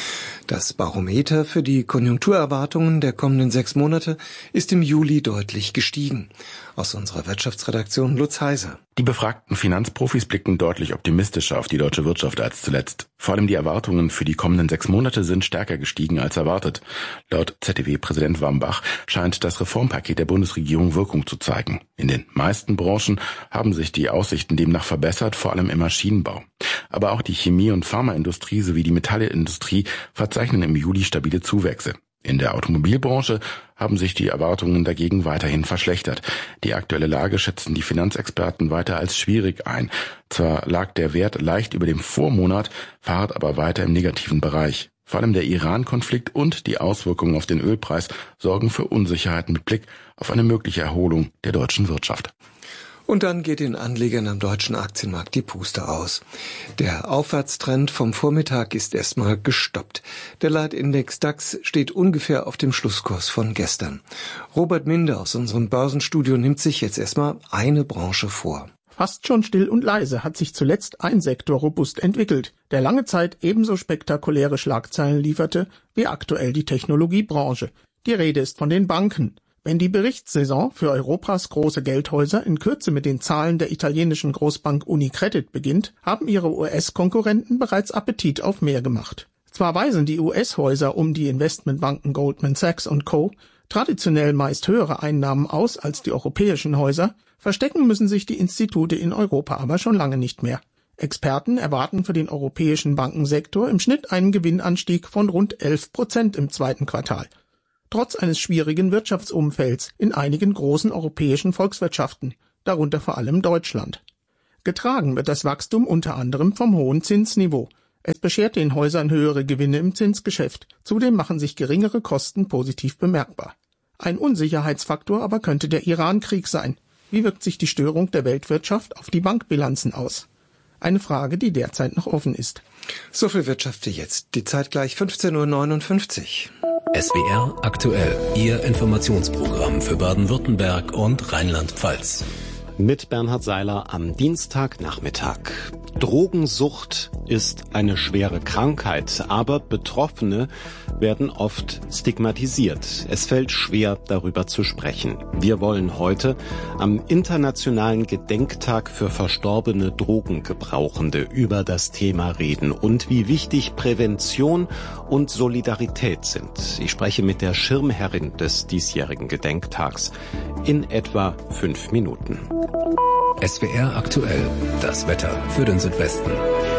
Das Barometer für die Konjunkturerwartungen der kommenden sechs Monate ist im Juli deutlich gestiegen. Aus unserer Wirtschaftsredaktion Lutz Heiser. Die befragten Finanzprofis blicken deutlich optimistischer auf die deutsche Wirtschaft als zuletzt. Vor allem die Erwartungen für die kommenden sechs Monate sind stärker gestiegen als erwartet. Laut Z E W-Präsident Wambach scheint das Reformpaket der Bundesregierung Wirkung zu zeigen. In den meisten Branchen haben sich die Aussichten demnach verbessert, vor allem im Maschinenbau. Aber auch die Chemie- und Pharmaindustrie sowie die Metallindustrie verzeichnen im Juli stabile Zuwächse. In der Automobilbranche haben sich die Erwartungen dagegen weiterhin verschlechtert. Die aktuelle Lage schätzen die Finanzexperten weiter als schwierig ein. Zwar lag der Wert leicht über dem Vormonat, verharrt aber weiter im negativen Bereich. Vor allem der Iran-Konflikt und die Auswirkungen auf den Ölpreis sorgen für Unsicherheit mit Blick auf eine mögliche Erholung der deutschen Wirtschaft. Und dann geht den Anlegern am deutschen Aktienmarkt die Puste aus. Der Aufwärtstrend vom Vormittag ist erstmal gestoppt. Der Leitindex DAX steht ungefähr auf dem Schlusskurs von gestern. Robert Minde aus unserem Börsenstudio nimmt sich jetzt erstmal eine Branche vor. Fast schon still und leise hat sich zuletzt ein Sektor robust entwickelt, der lange Zeit ebenso spektakuläre Schlagzeilen lieferte wie aktuell die Technologiebranche. Die Rede ist von den Banken. Wenn die Berichtssaison für Europas große Geldhäuser in Kürze mit den Zahlen der italienischen Großbank Unicredit beginnt, haben ihre U S-Konkurrenten bereits Appetit auf mehr gemacht. Zwar weisen die U S-Häuser um die Investmentbanken Goldman Sachs und Co. traditionell meist höhere Einnahmen aus als die europäischen Häuser, verstecken müssen sich die Institute in Europa aber schon lange nicht mehr. Experten erwarten für den europäischen Bankensektor im Schnitt einen Gewinnanstieg von rund elf Prozent im zweiten Quartal. Trotz eines schwierigen Wirtschaftsumfelds in einigen großen europäischen Volkswirtschaften, darunter vor allem Deutschland. Getragen wird das Wachstum unter anderem vom hohen Zinsniveau. Es beschert den Häusern höhere Gewinne im Zinsgeschäft. Zudem machen sich geringere Kosten positiv bemerkbar. Ein Unsicherheitsfaktor aber könnte der Iran-Krieg sein. Wie wirkt sich die Störung der Weltwirtschaft auf die Bankbilanzen aus? Eine Frage, die derzeit noch offen ist. So viel Wirtschaft wie jetzt. Die Zeit gleich fünfzehn Uhr neunundfünfzig. S W R aktuell, Ihr Informationsprogramm für Baden-Württemberg und Rheinland-Pfalz. Mit Bernhard Seiler am Dienstagnachmittag. Drogensucht ist eine schwere Krankheit, aber Betroffene werden oft stigmatisiert. Es fällt schwer, darüber zu sprechen. Wir wollen heute am Internationalen Gedenktag für verstorbene Drogengebrauchende über das Thema reden und wie wichtig Prävention und Solidarität sind. Ich spreche mit der Schirmherrin des diesjährigen Gedenktags in etwa fünf Minuten. S W R aktuell, das Wetter für den Südwesten.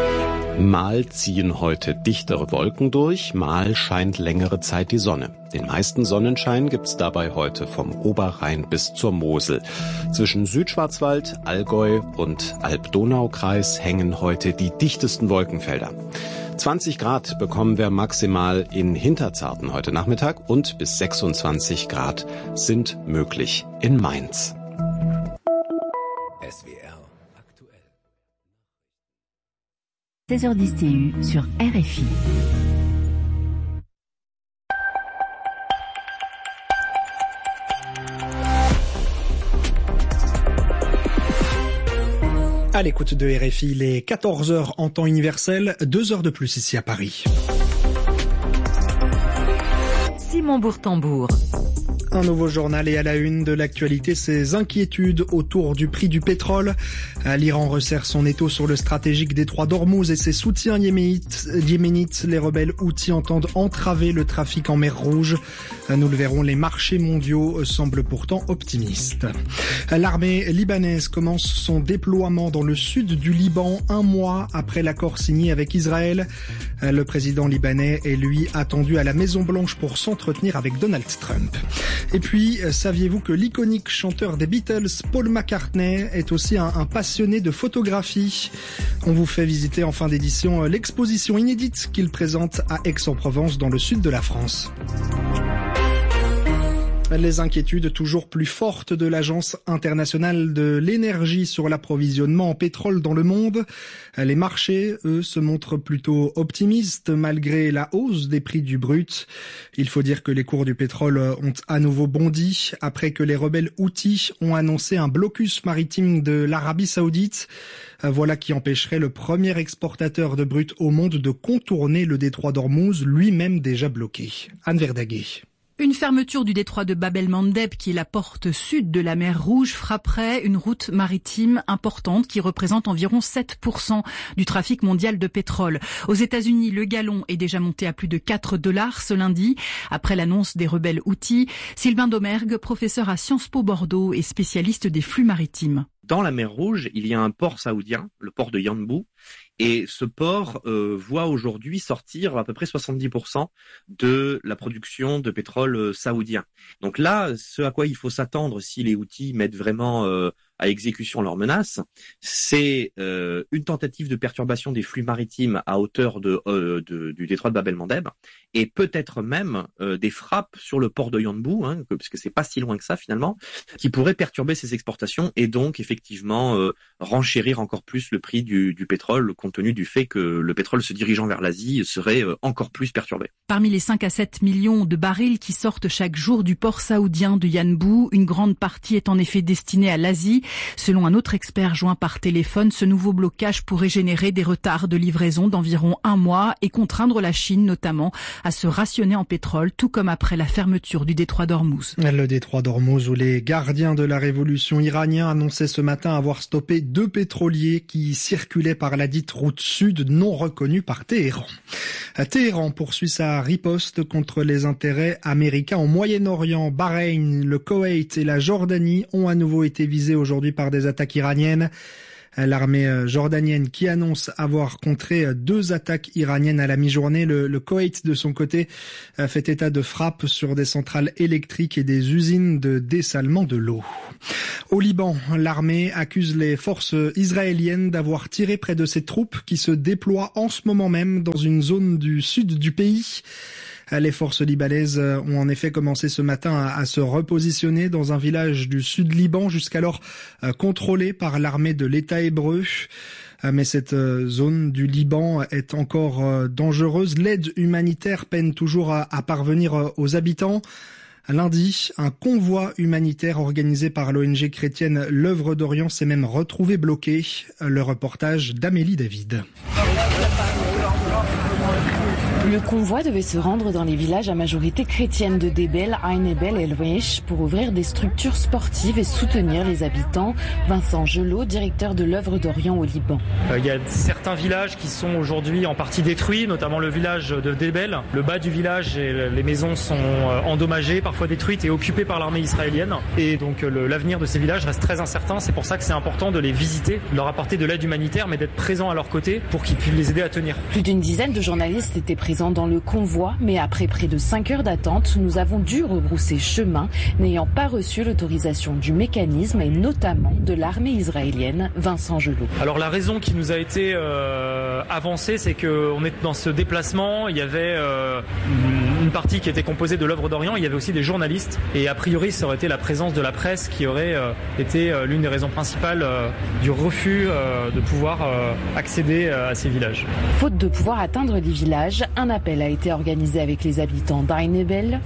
Mal ziehen heute dichtere Wolken durch, mal scheint längere Zeit die Sonne. Den meisten Sonnenschein gibt's dabei heute vom Oberrhein bis zur Mosel. Zwischen Südschwarzwald, Allgäu und Alb-Donau-Kreis hängen heute die dichtesten Wolkenfelder. zwanzig Grad bekommen wir maximal in Hinterzarten heute Nachmittag und bis sechsundzwanzig Grad sind möglich in Mainz. S W R aktuell. seize heures dix T U sur R F I. À l'écoute de R F I, les quatorze heures en temps universel, deux heures de plus ici à Paris. Simon Bourtambour. Un nouveau journal et à la une de l'actualité, ces inquiétudes autour du prix du pétrole. L'Iran resserre son étau sur le stratégique détroit d'Ormuz et ses soutiens yéménites. yéménites. Les rebelles houthis entendent entraver le trafic en mer Rouge. Nous le verrons, les marchés mondiaux semblent pourtant optimistes. L'armée libanaise commence son déploiement dans le sud du Liban un mois après l'accord signé avec Israël. Le président libanais est lui attendu à la Maison-Blanche pour s'entretenir avec Donald Trump. Et puis, saviez-vous que l'iconique chanteur des Beatles, Paul McCartney, est aussi un, un passionné de photographie? On vous fait visiter en fin d'édition l'exposition inédite qu'il présente à Aix-en-Provence dans le sud de la France. Les inquiétudes toujours plus fortes de l'Agence internationale de l'énergie sur l'approvisionnement en pétrole dans le monde. Les marchés, eux, se montrent plutôt optimistes malgré la hausse des prix du brut. Il faut dire que les cours du pétrole ont à nouveau bondi après que les rebelles houthis ont annoncé un blocus maritime de l'Arabie Saoudite. Voilà qui empêcherait le premier exportateur de brut au monde de contourner le détroit d'Ormuz, lui-même déjà bloqué. Anne Verdaguet. Une fermeture du détroit de Bab el-Mandeb, qui est la porte sud de la mer Rouge, frapperait une route maritime importante qui représente environ sept pour cent du trafic mondial de pétrole. Aux États-Unis, le gallon est déjà monté à plus de quatre dollars ce lundi, après l'annonce des rebelles houthis. Sylvain Domergue, professeur à Sciences Po Bordeaux et spécialiste des flux maritimes. Dans la mer Rouge, il y a un port saoudien, le port de Yanbu, et ce port euh, voit aujourd'hui sortir à peu près soixante-dix pour cent de la production de pétrole euh, saoudien. Donc là, ce à quoi il faut s'attendre si les Houthis mettent vraiment euh, à exécution leurs menaces, c'est euh, une tentative de perturbation des flux maritimes à hauteur de, euh, de, du détroit de Bab el-Mandeb, et peut-être même euh, des frappes sur le port de Yanbu, hein, parce que c'est pas si loin que ça finalement, qui pourraient perturber ces exportations et donc effectivement euh, renchérir encore plus le prix du, du pétrole, compte tenu du fait que le pétrole se dirigeant vers l'Asie serait euh, encore plus perturbé. Parmi les cinq à sept millions de barils qui sortent chaque jour du port saoudien de Yanbu, une grande partie est en effet destinée à l'Asie. Selon un autre expert joint par téléphone, ce nouveau blocage pourrait générer des retards de livraison d'environ un mois et contraindre la Chine notamment à se rationner en pétrole, tout comme après la fermeture du détroit d'Ormuz. Le détroit d'Ormuz où les gardiens de la révolution iranienne annonçaient ce matin avoir stoppé deux pétroliers qui circulaient par la dite route sud non reconnue par Téhéran. Téhéran poursuit sa riposte contre les intérêts américains au Moyen-Orient. Bahreïn, le Koweït et la Jordanie ont à nouveau été visés aujourd'hui par des attaques iraniennes. L'armée jordanienne qui annonce avoir contré deux attaques iraniennes à la mi-journée. Le, le Koweït, de son côté, fait état de frappes sur des centrales électriques et des usines de dessalement de l'eau. Au Liban, l'armée accuse les forces israéliennes d'avoir tiré près de ses troupes qui se déploient en ce moment même dans une zone du sud du pays. Les forces libanaises ont en effet commencé ce matin à, à se repositionner dans un village du sud Liban, jusqu'alors euh, contrôlé par l'armée de l'État hébreu. Euh, mais cette euh, zone du Liban est encore euh, dangereuse. L'aide humanitaire peine toujours à, à parvenir euh, aux habitants. Lundi, un convoi humanitaire organisé par l'O N G chrétienne L'Œuvre d'Orient s'est même retrouvé bloqué. Le reportage d'Amélie David. Le convoi devait se rendre dans les villages à majorité chrétienne de Debel, Ain Ebel et El-Weish pour ouvrir des structures sportives et soutenir les habitants. Vincent Gelot, directeur de l'Œuvre d'Orient au Liban. Il y a certains villages qui sont aujourd'hui en partie détruits, notamment le village de Debel. Le bas du village et les maisons sont endommagées, parfois détruites et occupées par l'armée israélienne. Et donc le, l'avenir de ces villages reste très incertain. C'est pour ça que c'est important de les visiter, de leur apporter de l'aide humanitaire, mais d'être présent à leur côté pour qu'ils puissent les aider à tenir. Plus d'une dizaine de journalistes étaient présents dans le convoi, mais après près de cinq heures d'attente, nous avons dû rebrousser chemin, n'ayant pas reçu l'autorisation du mécanisme et notamment de l'armée israélienne. Vincent Gelot. Alors la raison qui nous a été euh, avancée, c'est qu'on est dans ce déplacement, il y avait euh, une partie qui était composée de l'Œuvre d'Orient, il y avait aussi des journalistes, et a priori ça aurait été la présence de la presse qui aurait euh, été euh, l'une des raisons principales euh, du refus euh, de pouvoir euh, accéder euh, à ces villages. Faute de pouvoir atteindre les villages, un appel a été organisé avec les habitants d'Ain Ebel.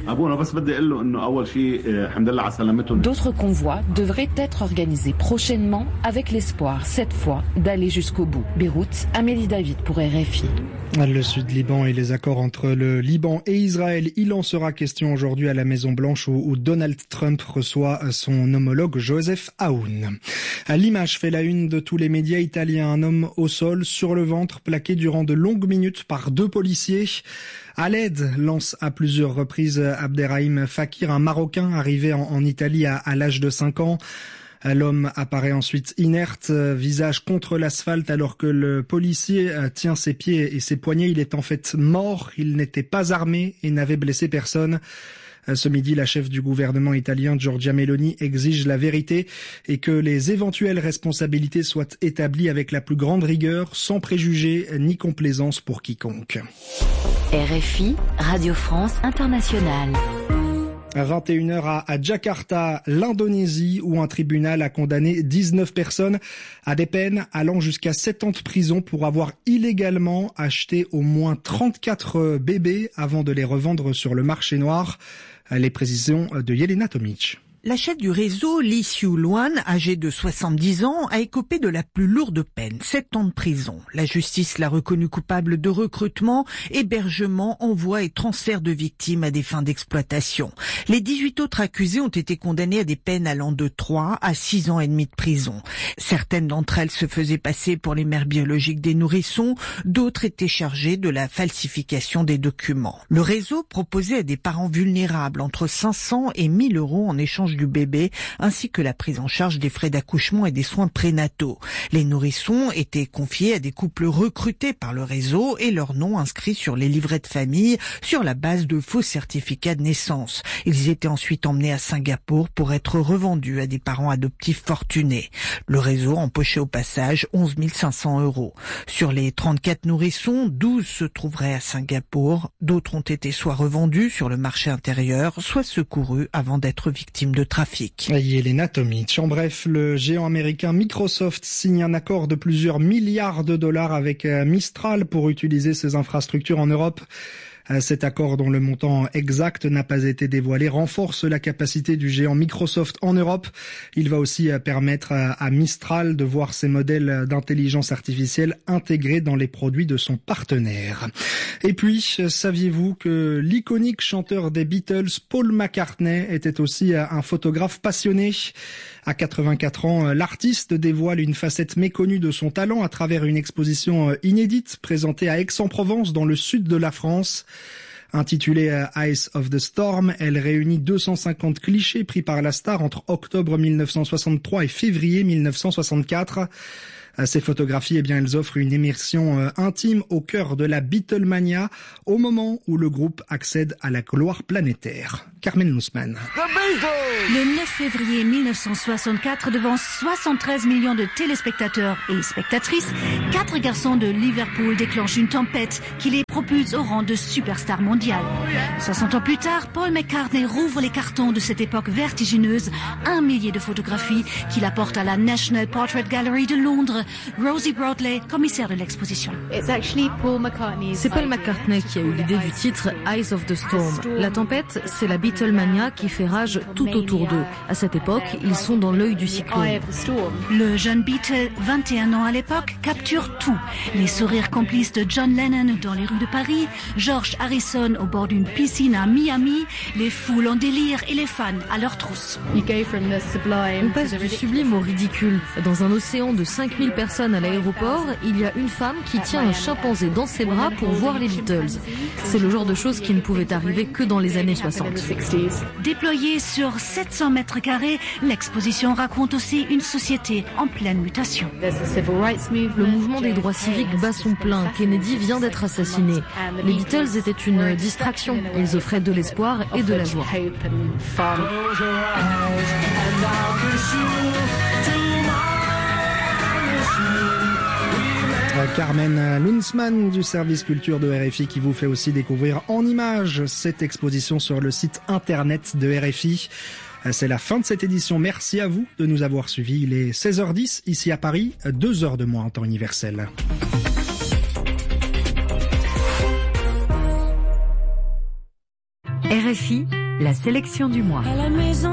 D'autres convois devraient être organisés prochainement avec l'espoir, cette fois, d'aller jusqu'au bout. Beyrouth, Amélie David pour R F I. Le Sud-Liban et les accords entre le Liban et Israël, il en sera question aujourd'hui à la Maison-Blanche où, où Donald Trump reçoit son homologue Joseph Aoun. L'image fait la une de tous les médias italiens. Un homme au sol, sur le ventre, plaqué durant de longues minutes par deux policiers. À l'aide, lance à plusieurs reprises Abderrahim Fakir, un Marocain arrivé en, en Italie à, à l'âge de cinq ans. L'homme apparaît ensuite inerte, visage contre l'asphalte, alors que le policier tient ses pieds et ses poignets. Il est en fait mort, il n'était pas armé et n'avait blessé personne. Ce midi, la chef du gouvernement italien, Giorgia Meloni, exige la vérité et que les éventuelles responsabilités soient établies avec la plus grande rigueur, sans préjugés ni complaisance pour quiconque. R F I, Radio France Internationale. vingt et une heures à, à Jakarta, l'Indonésie, où un tribunal a condamné dix-neuf personnes à des peines allant jusqu'à sept ans de prison pour avoir illégalement acheté au moins trente-quatre bébés avant de les revendre sur le marché noir. Les précisions de Yelena Tomic. La chef du réseau, Lee Siu-luan, âgée de soixante-dix ans, a écopé de la plus lourde peine, sept ans de prison. La justice l'a reconnue coupable de recrutement, hébergement, envoi et transfert de victimes à des fins d'exploitation. Les dix-huit autres accusés ont été condamnés à des peines allant de trois à six ans et demi de prison. Certaines d'entre elles se faisaient passer pour les mères biologiques des nourrissons, d'autres étaient chargées de la falsification des documents. Le réseau proposait à des parents vulnérables entre cinq cents et mille euros en échange charge du bébé, ainsi que la prise en charge des frais d'accouchement et des soins prénataux. Les nourrissons étaient confiés à des couples recrutés par le réseau et leurs noms inscrits sur les livrets de famille sur la base de faux certificats de naissance. Ils étaient ensuite emmenés à Singapour pour être revendus à des parents adoptifs fortunés. Le réseau empochait au passage onze mille cinq cents euros. Sur les trente-quatre nourrissons, douze se trouveraient à Singapour. D'autres ont été soit revendus sur le marché intérieur, soit secourus avant d'être victimes de trafic. Yelena Tomic. En bref, le géant américain Microsoft signe un accord de plusieurs milliards de dollars avec Mistral pour utiliser ses infrastructures en Europe. Cet accord, dont le montant exact n'a pas été dévoilé, renforce la capacité du géant Microsoft en Europe. Il va aussi permettre à Mistral de voir ses modèles d'intelligence artificielle intégrés dans les produits de son partenaire. Et puis, saviez-vous que l'iconique chanteur des Beatles, Paul McCartney, était aussi un photographe passionné ? À quatre-vingt-quatre ans, l'artiste dévoile une facette méconnue de son talent à travers une exposition inédite présentée à Aix-en-Provence, dans le sud de la France. Intitulée Eyes of the Storm, elle réunit deux cent cinquante clichés pris par la star entre octobre mille neuf cent soixante-trois et février mille neuf cent soixante-quatre. Ces photographies, eh bien, elles offrent une immersion euh, intime au cœur de la Beatlemania, au moment où le groupe accède à la gloire planétaire. Carmen Lusman. Le neuf février mille neuf cent soixante-quatre, devant soixante-treize millions de téléspectateurs et spectatrices, quatre garçons de Liverpool déclenchent une tempête qui les propulse au rang de superstar mondiale. soixante ans plus tard, Paul McCartney rouvre les cartons de cette époque vertigineuse, un millier de photographies qu'il apporte à la National Portrait Gallery de Londres. Rosie Broadley, commissaire de l'exposition. C'est Paul McCartney qui a eu l'idée du titre Eyes of the Storm. La tempête, c'est la Beatlemania qui fait rage tout autour d'eux. À cette époque, ils sont dans l'œil du cyclone. Le jeune Beatle, vingt et un ans à l'époque, capture tout. Les sourires complices de John Lennon dans les rues de Paris, George Harrison au bord d'une piscine à Miami, les foules en délire et les fans à leur trousse. On passe du sublime au ridicule. Dans un océan de cinq mille personnes à l'aéroport, il y a une femme qui tient un chimpanzé dans ses bras pour voir les Beatles. C'est le genre de choses qui ne pouvait arriver que dans les années soixante. Déployée sur sept cents mètres carrés, l'exposition raconte aussi une société en pleine mutation. Le mouvement des droits civiques bat son plein. Kennedy vient d'être assassiné. Les Beatles étaient une distraction. Ils offraient de l'espoir et de la joie. Carmen Lunsman du service culture de R F I qui vous fait aussi découvrir en images cette exposition sur le site internet de R F I. C'est la fin de cette édition. Merci à vous de nous avoir suivis. Il est seize heures dix ici à Paris, deux heures de moins en temps universel. R F I, la sélection du mois. À la maison.